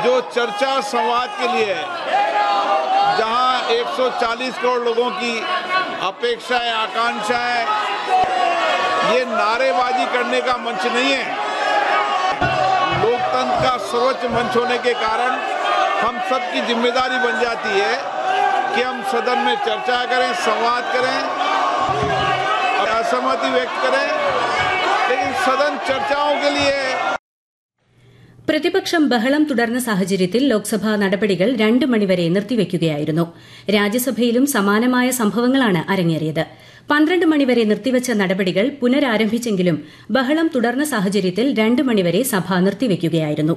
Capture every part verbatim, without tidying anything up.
जो चर्चा संवाद के लिए जहां एक सौ चालीस करोड़ लोगों की अपेक्षाएं, आकांक्षाएं, ये नारेबाजी करने का मंच नहीं है। लोकतंत्र का सर्वोच्च मंच होने के कारण हम सबकी जिम्मेदारी बन जाती है कि हम सदन में चर्चा करें, संवाद करें, असहमति व्यक्त करें, लेकिन सदन चर्चाओं के लिए പ്രതിപക്ഷം ബഹളം തുടർന്ന സാഹചര്യത്തിൽ ലോക്സഭാ നടപടികൾ രണ്ട് മണിവരെ നിർത്തിവെക്കുകയായിരുന്നു. രാജ്യസഭയിലും സമാനമായ സംഭവങ്ങളാണ് അരങ്ങേറിയത്. പന്ത്രണ്ട് മണിവരെ നിർത്തിവച്ച നടപടികൾ പുനരാരംഭിച്ചെങ്കിലും ബഹളം തുടർന്ന സാഹചര്യത്തിൽ രണ്ട് മണിവരെ സഭ നിർത്തിവെക്കുകയായിരുന്നു.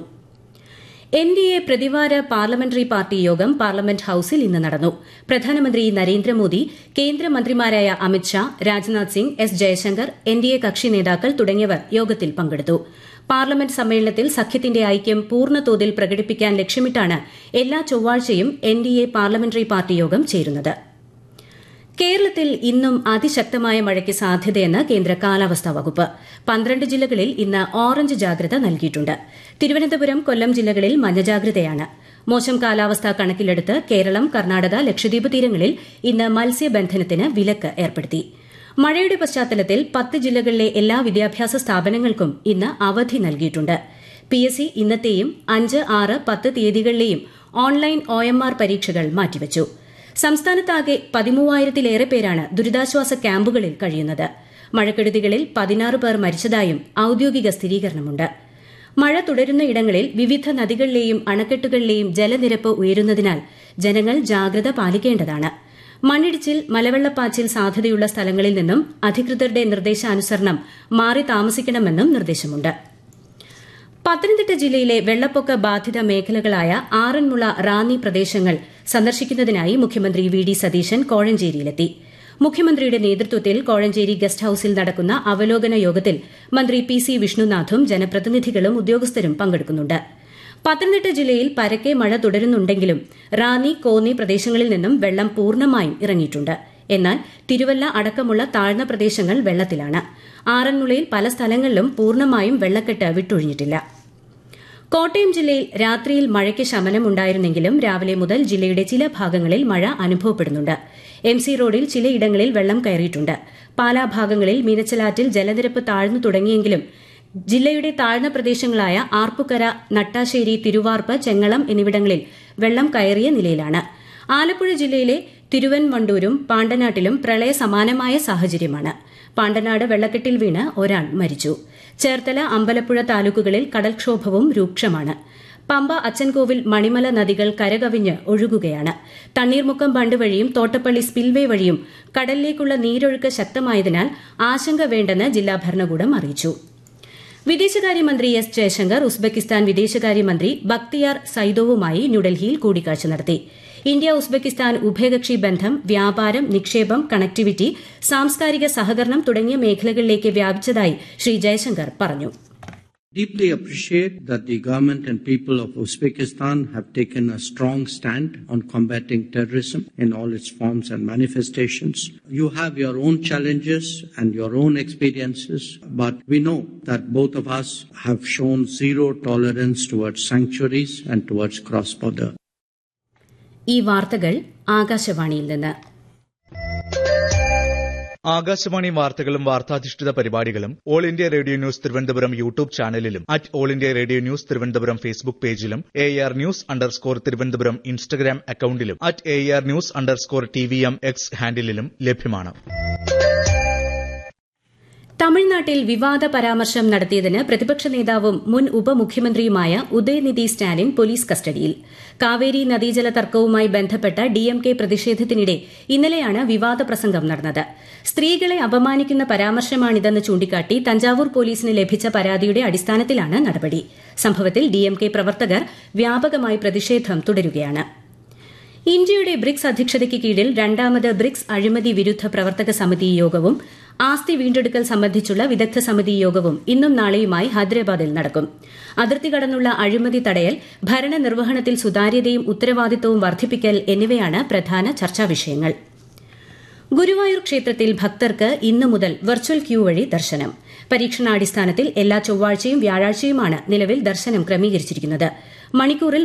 എൻ ഡി എ പ്രതിവാര പാർലമെന്ററി പാർട്ടി യോഗം പാർലമെന്റ് ഹൌസിൽ ഇന്ന് നടന്നു. പ്രധാനമന്ത്രി നരേന്ദ്രമോദി, കേന്ദ്രമന്ത്രിമാരായ Amit Shah, Rajnath Singh, S Jaishankar, N D A കക്ഷി നേതാക്കൾ തുടങ്ങിയവർ യോഗത്തിൽ പങ്കെടുത്തു. പാർലമെന്റ് സമ്മേളനത്തിൽ സഖ്യത്തിന്റെ ഐക്യം പൂർണ്ണതോതിൽ പ്രകടിപ്പിക്കാൻ ലക്ഷ്യമിട്ടാണ് എല്ലാ ചൊവ്വാഴ്ചയും N D A parliamentary party യോഗം ചേരുന്നത്. കേരളത്തിൽ ഇന്നും അതിശക്തമായ മഴയ്ക്ക് സാധ്യതയെന്ന് കേന്ദ്ര കാലാവസ്ഥാ വകുപ്പ്. പന്ത്രണ്ട് ജില്ലകളിൽ ഇന്ന് ഓറഞ്ച് ജാഗ്രത നൽകിയിട്ടുണ്ട്. തിരുവനന്തപുരം, കൊല്ലം ജില്ലകളിൽ മഞ്ഞജാഗ്രതയാണ്. മോശം കാലാവസ്ഥ കണക്കിലെടുത്ത് കേരളം, കർണാടക, ലക്ഷദ്വീപ് തീരങ്ങളിൽ ഇന്ന് മത്സ്യബന്ധനത്തിന് വിലക്ക് ഏർപ്പെടുത്തി. മഴയുടെ പശ്ചാത്തലത്തിൽ പത്ത് ജില്ലകളിലെ എല്ലാ വിദ്യാഭ്യാസ സ്ഥാപനങ്ങൾക്കും ഇന്ന് അവധി നൽകിയിട്ടുണ്ട്. പി എസ് സി ഇന്നത്തെയും അഞ്ച്, ആറ്, പത്ത് തീയതികളിലെയും ഓൺലൈൻ ഒ എം ആർ പരീക്ഷകൾ മാറ്റിവച്ചു. സംസ്ഥാനത്താകെ പതിമൂവായിരത്തിലേറെ പേരാണ് ദുരിതാശ്വാസ ക്യാമ്പുകളിൽ കഴിയുന്നത്. മഴക്കെടുതികളിൽ പതിനാറ് പേർ മരിച്ചതായും ഔദ്യോഗിക സ്ഥിരീകരണമുണ്ട്. മഴ തുടരുന്ന ഇടങ്ങളിൽ വിവിധ നദികളിലെയും അണക്കെട്ടുകളിലെയും ജലനിരപ്പ് ഉയരുന്നതിനാൽ ജനങ്ങൾ ജാഗ്രത പാലിക്കേണ്ടതാണ്. മണ്ണിടിച്ചിൽ, മലവെള്ളപ്പാച്ചിൽ സാധ്യതയുള്ള സ്ഥലങ്ങളിൽ നിന്നും അധികൃതരുടെ നിർദ്ദേശാനുസരണം മാറി താമസിക്കണമെന്നും നിർദ്ദേശമുണ്ട്. പത്തനംതിട്ട ജില്ലയിലെ വെള്ളപ്പൊക്ക ബാധിത മേഖലകളായ ആറന്മുള, റാന്നി പ്രദേശങ്ങൾ സന്ദർശിക്കുന്നതിനായി മുഖ്യമന്ത്രി വി ഡി സതീശൻ കോഴഞ്ചേരിയിലെത്തി. മുഖ്യമന്ത്രിയുടെ നേതൃത്വത്തിൽ കോഴഞ്ചേരി ഗസ്റ്റ് ഹൌസിൽ നടക്കുന്ന അവലോകന യോഗത്തിൽ മന്ത്രി പി സി വിഷ്ണുനാഥും ജനപ്രതിനിധികളും ഉദ്യോഗസ്ഥരും പങ്കെടുക്കുന്നുണ്ട്. പത്തനംതിട്ട ജില്ലയിൽ പരക്കെ മഴ തുടരുന്നുണ്ടെങ്കിലും റാന്നി, കോന്നി പ്രദേശങ്ങളിൽ നിന്നും വെള്ളം പൂർണ്ണമായും ഇറങ്ങിയിട്ടുണ്ട്. എന്നാൽ തിരുവല്ല അടക്കമുള്ള താഴ്ന്ന പ്രദേശങ്ങൾ വെള്ളത്തിലാണ്. ആറന്മുളയിൽ പല സ്ഥലങ്ങളിലും പൂർണ്ണമായും വെള്ളക്കെട്ട് വിട്ടൊഴിഞ്ഞിട്ടില്ല. കോട്ടയം ജില്ലയിൽ രാത്രിയിൽ മഴയ്ക്ക് ശമനമുണ്ടായിരുന്നെങ്കിലും രാവിലെ മുതൽ ജില്ലയുടെ ചില ഭാഗങ്ങളിൽ മഴ അനുഭവപ്പെടുന്നുണ്ട്. എം സി റോഡിൽ ചിലയിടങ്ങളിൽ വെള്ളം കയറിയിട്ടുണ്ട്. പാലാ ഭാഗങ്ങളിൽ മീനച്ചലാറ്റിൽ ജലനിരപ്പ് താഴ്ന്നു തുടങ്ങിയെങ്കിലും ജില്ലയുടെ താഴ്ന്ന പ്രദേശങ്ങളായ ആർപ്പുക്കര, നട്ടാശ്ശേരി, തിരുവാർപ്പ്, ചെങ്ങളം എന്നിവിടങ്ങളിൽ വെള്ളം കയറിയ നിലയിലാണ്. ആലപ്പുഴ ജില്ലയിലെ തിരുവൻവണ്ടൂരും പാണ്ടനാട്ടിലും പ്രളയ സമാനമായ സാഹചര്യമാണ്. പാണ്ടനാട് വെള്ളക്കെട്ടിൽ വീണ് ഒരാൾ മരിച്ചു. ചേർത്തല, അമ്പലപ്പുഴ താലൂക്കുകളിൽ കടൽക്ഷോഭവും രൂക്ഷമാണ്. പമ്പ, അച്ചൻകോവിൽ, മണിമല നദികൾ കരകവിഞ്ഞ് ഒഴുകുകയാണ്. തണ്ണീർമുക്കം ബണ്ട് വഴിയും തോട്ടപ്പള്ളി സ്പിൽവേ വഴിയും കടലിലേക്കുള്ള നീരൊഴുക്ക് ശക്തമായതിനാൽ ആശങ്ക വേണ്ടെന്ന് ജില്ലാ ഭരണകൂടം അറിയിച്ചു. വിദേശകാര്യമന്ത്രി എസ് ജയശങ്കർ ഉസ്ബെക്കിസ്ഥാൻ വിദേശകാര്യമന്ത്രി ബക്തിയാർ സൈദോവുമായി ന്യൂഡൽഹിയിൽ കൂടിക്കാഴ്ച നടത്തി. ഇന്ത്യ ഉസ്ബെക്കിസ്ഥാൻ ഉഭയകക്ഷി ബന്ധം വ്യാപാരം, നിക്ഷേപം, കണക്ടിവിറ്റി, സാംസ്കാരിക സഹകരണം തുടങ്ങിയ മേഖലകളിലേക്ക് വ്യാപിച്ചതായി ശ്രീ ജയശങ്കർ പറഞ്ഞു. Deeply appreciate that the government and people of Uzbekistan have taken a strong stand on combating terrorism in all its forms and manifestations. You have your own challenges and your own experiences, but we know that both of us have shown zero tolerance towards sanctuaries and towards cross-border. ഈ വാർത്തകൾ ആകാശവാണിയിൽ നിന്ന്. ആകാശവാണി വാർത്തകളും വാർത്താധിഷ്ഠിത പരിപാടികളും all India radio news Thiruvananthapuram YouTube ചാനലിലും at all India radio news Thiruvananthapuram Facebook പേജിലും A R news underscore Thiruvananthapuram Instagram അക്കൌണ്ടിലും at A R news underscore T V M X ഹാൻഡിലും ലഭ്യമാണ്. തമിഴ്നാട്ടിൽ വിവാദ പരാമർശം നടത്തിയതിന് പ്രതിപക്ഷ നേതാവും മുൻ ഉപമുഖ്യമന്ത്രിയുമായ ഉദയനിധി സ്റ്റാലിൻ പോലീസ് കസ്റ്റഡിയിൽ. കാവേരി നദീജല തർക്കവുമായി ബന്ധപ്പെട്ട ഡിഎംകെ പ്രതിഷേധത്തിനിടെ ഇന്നലെയാണ് വിവാദ പ്രസംഗം നടന്നത്. സ്ത്രീകളെ അപമാനിക്കുന്ന പരാമർശമാണിതെന്ന് ചൂണ്ടിക്കാട്ടി തഞ്ചാവൂർ പോലീസിന് ലഭിച്ച പരാതിയുടെ അടിസ്ഥാനത്തിലാണ് നടപടി. സംഭവത്തിൽ ഡിഎംകെ പ്രവർത്തകർ വ്യാപകമായി പ്രതിഷേധം തുടരുകയാണ്. ഇന്ത്യയുടെ ബ്രിക്സ് അധ്യക്ഷതയ്ക്ക് കീഴിൽ രണ്ടാമത് ബ്രിക്സ് അഴിമതി വിരുദ്ധ പ്രവർത്തക സമിതി യോഗവും ആസ്തി വീണ്ടെടുക്കൽ സംബന്ധിച്ചുള്ള വിദഗ്ധ സമിതി യോഗവും ഇന്നും നാളെയുമായി ഹൈദരാബാദിൽ നടക്കും. അതിർത്തി കടന്നുള്ള അഴിമതി തടയൽ, ഭരണനിർവഹണത്തിൽ സുതാര്യതയും ഉത്തരവാദിത്തവും വർദ്ധിപ്പിക്കൽ എന്നിവയാണ് പ്രധാന ചർച്ചാ വിഷയങ്ങൾ. ഗുരുവായൂർ ക്ഷേത്രത്തിൽ ഭക്തർക്ക് ഇന്നു മുതൽ വെർച്വൽ ക്യൂ വഴി ദർശനം. പരീക്ഷണാടിസ്ഥാനത്തിൽ എല്ലാ ചൊവ്വാഴ്ചയും വ്യാഴാഴ്ചയുമാണ് നിലവിൽ ദർശനം ക്രമീകരിച്ചിരിക്കുന്നത്. മണിക്കൂറിൽ